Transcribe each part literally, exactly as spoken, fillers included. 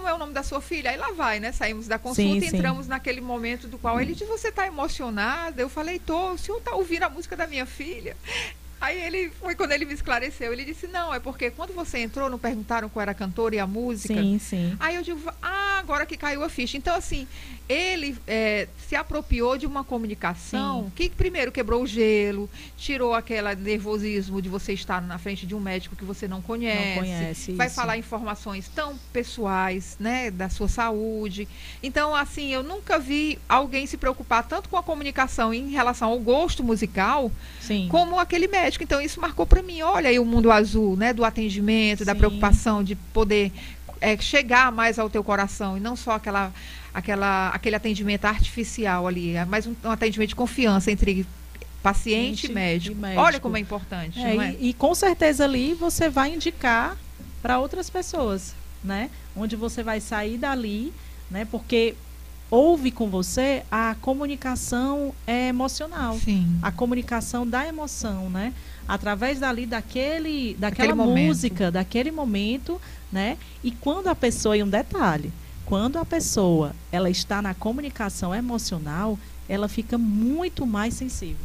é o nome da sua filha? Aí lá vai, né? Saímos da consulta Sim, e entramos sim. naquele momento do qual ele disse, você está emocionada? Eu falei, tô, o senhor está ouvindo a música da minha filha? Aí ele, foi quando ele me esclareceu, ele disse, não, é porque quando você entrou, não perguntaram qual era a cantora e a música? Sim, sim. Aí eu digo, ah, agora que caiu a ficha. Então, assim, ele é, se apropriou de uma comunicação Sim. que primeiro quebrou o gelo, tirou aquele nervosismo de você estar na frente de um médico que você não conhece. Não conhece, vai isso. falar informações tão pessoais, né, da sua saúde. Então, assim, eu nunca vi alguém se preocupar tanto com a comunicação em relação ao gosto musical, Sim. como aquele médico. Então, isso marcou para mim. Olha aí o mundo azul, né, do atendimento, Sim. da preocupação de poder é, chegar mais ao teu coração e não só aquela, aquela, aquele atendimento artificial ali, é mais um, um atendimento de confiança entre paciente e médico. e médico. Olha como é importante, É, não é? E, e com certeza ali você vai indicar para outras pessoas, né? Onde você vai sair dali, né? Porque houve com você a comunicação é, emocional. Sim. A comunicação da emoção, né? Através dali daquele, daquela Aquele música, momento. daquele momento, né? E quando a pessoa, e um detalhe, quando a pessoa ela está na comunicação emocional, ela fica muito mais sensível.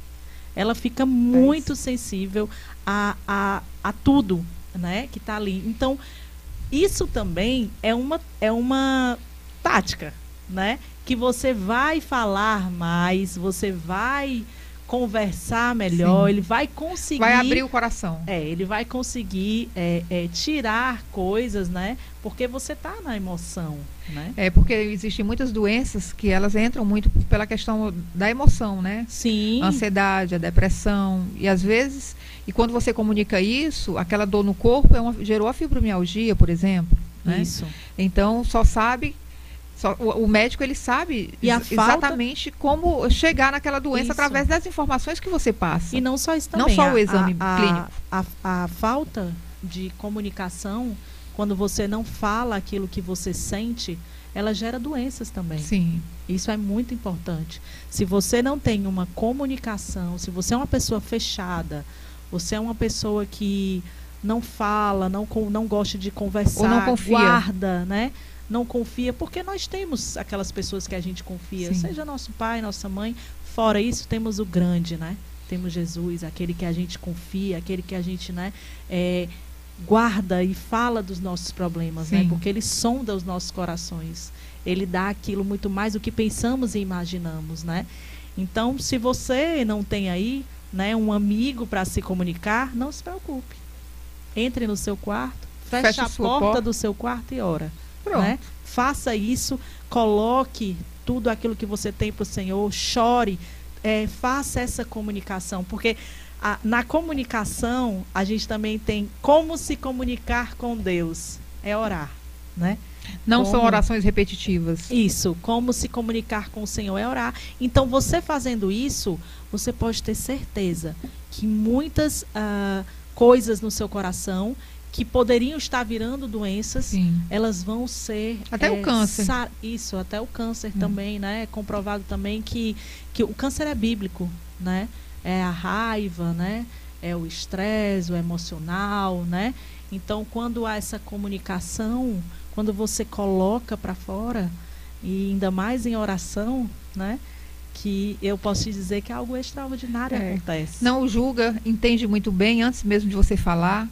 Ela fica muito é sensível a, a, a tudo, né? Que está ali. Então, isso também é uma, é uma tática, né? Que você vai falar mais, você vai conversar melhor, Sim. ele vai conseguir... Vai abrir o coração. É, ele vai conseguir é, é, tirar coisas, né? Porque você está na emoção, né? É, porque existem muitas doenças que elas entram muito pela questão da emoção, né? Sim. A ansiedade, a depressão, e às vezes, e quando você comunica isso, aquela dor no corpo é uma, gerou a fibromialgia, por exemplo, né? Isso. Então, só sabe... Só, o, o médico, ele sabe e a ex falta... exatamente como chegar naquela doença isso. através das informações que você passa. E não só isso também. Não só o exame a, a, clínico. A, a, a falta de comunicação, quando você não fala aquilo que você sente, ela gera doenças também. Sim. Isso é muito importante. Se você não tem uma comunicação, se você é uma pessoa fechada, você é uma pessoa que não fala, não, não gosta de conversar, ou não confia. guarda, né? Não confia, porque nós temos aquelas pessoas que a gente confia, Sim. seja nosso pai, nossa mãe. Fora isso, temos o grande, né? Temos Jesus, aquele que a gente confia, aquele que a gente, né, é, guarda e fala dos nossos problemas, né? Porque ele sonda os nossos corações. Ele dá aquilo muito mais do que pensamos e imaginamos, né? Então, se você não tem aí, né, um amigo para se comunicar, não se preocupe. Entre no seu quarto, feche Fecha a porta, porta do seu quarto e ora. Né? Faça isso, coloque tudo aquilo que você tem para o Senhor, chore, é, faça essa comunicação, porque a, na comunicação a gente também tem como se comunicar com Deus, é orar, né? Não como, são orações repetitivas. Isso, como se comunicar com o Senhor é orar. Então, você fazendo isso, você pode ter certeza que muitas uh, coisas no seu coração que poderiam estar virando doenças, Sim. elas vão ser... Até é, o câncer. Isso, até o câncer hum. também, né? É comprovado também que, que o câncer é bíblico, né? É a raiva, né? É o estresse, o emocional, né? Então, quando há essa comunicação, quando você coloca para fora, e ainda mais em oração, né? Que eu posso te dizer que algo extraordinário é. acontece. Não julga, entende muito bem antes mesmo de você falar.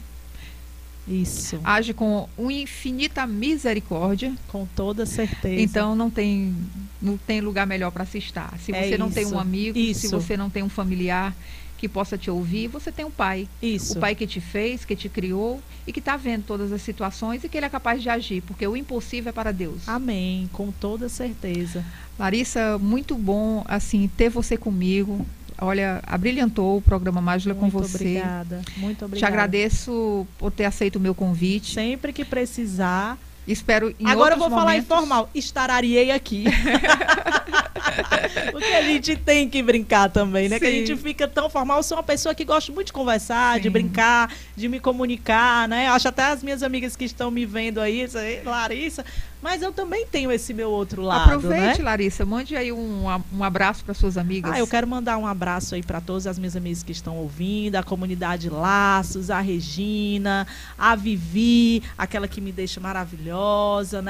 Isso. Age com uma infinita misericórdia. Com toda certeza. Então não tem, não tem lugar melhor para se estar. Se você é não isso. tem um amigo, isso. se você não tem um familiar que possa te ouvir, você tem um pai. Isso. O pai que te fez, que te criou e que está vendo todas as situações e que ele é capaz de agir, porque o impossível é para Deus. Amém, com toda certeza. Larissa, muito bom assim ter você comigo. Olha, abrilhantou o programa Mágila com você. Muito obrigada, muito obrigada. Te agradeço por ter aceito o meu convite. Sempre que precisar. Espero em Agora eu vou momentos... falar informal. Estarariei aqui. Porque a gente tem que brincar também, né? Sim. Que a gente fica tão formal. Eu sou uma pessoa que gosta muito de conversar, Sim. de brincar, de me comunicar, né? Eu acho até as minhas amigas que estão me vendo aí, Larissa, mas eu também tenho esse meu outro lado. Aproveite, né? Larissa, mande aí um, um abraço para suas amigas. Ah, eu quero mandar um abraço aí para todas as minhas amigas que estão ouvindo, a comunidade Laços, a Regina, a Vivi, aquela que me deixa maravilhosa, né?